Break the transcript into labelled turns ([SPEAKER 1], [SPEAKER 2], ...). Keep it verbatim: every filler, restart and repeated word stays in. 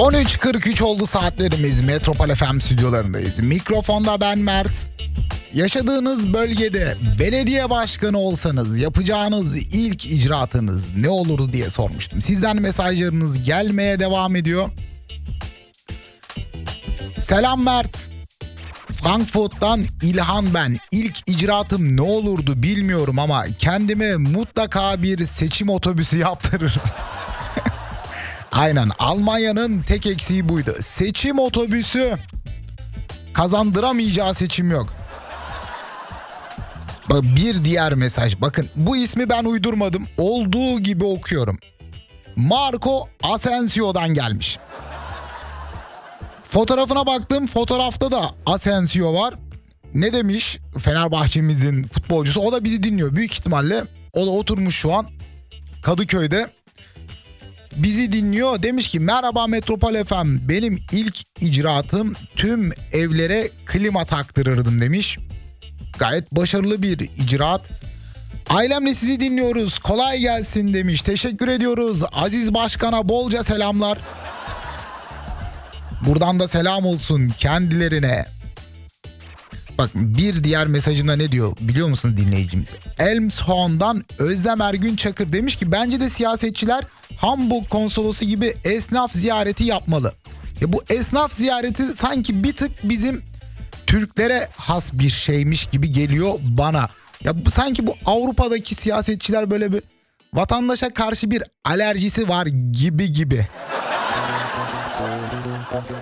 [SPEAKER 1] on üç kırk üç oldu saatlerimiz. Metropol F M stüdyolarındayız. Mikrofonda ben Mert. Yaşadığınız bölgede belediye başkanı olsanız yapacağınız ilk icraatınız ne olurdu diye sormuştum. Sizden mesajlarınız gelmeye devam ediyor. Selam Mert. Frankfurt'tan İlhan ben. İlk icraatım ne olurdu bilmiyorum ama kendime mutlaka bir seçim otobüsü yaptırırdım. Aynen, Almanya'nın tek eksiği buydu. Seçim otobüsü. Kazandıramayacağı seçim yok. Bir diğer mesaj. Bakın, bu ismi ben uydurmadım. Olduğu gibi okuyorum. Marco Asensio'dan gelmiş. Fotoğrafına baktım. Fotoğrafta da Asensio var. Ne demiş Fenerbahçe'mizin futbolcusu? O da bizi dinliyor. Büyük ihtimalle o da oturmuş şu an Kadıköy'de. Bizi dinliyor. Demiş ki merhaba Metropol F M. Benim ilk icraatım tüm evlere klima taktırırdım demiş. Gayet başarılı bir icraat. Ailemle sizi dinliyoruz. Kolay gelsin demiş. Teşekkür ediyoruz. Aziz Başkan'a bolca selamlar. Buradan da selam olsun kendilerine. Bak, bir diğer mesajında ne diyor biliyor musunuz dinleyicimiz? Elmshorn'dan Özlem Ergün Çakır demiş ki bence de siyasetçiler Hamburg konsolosu gibi esnaf ziyareti yapmalı. Ya bu esnaf ziyareti sanki bir tık bizim Türklere has bir şeymiş gibi geliyor bana. Ya bu, sanki bu Avrupa'daki siyasetçiler böyle bir vatandaşa karşı bir alerjisi var gibi gibi.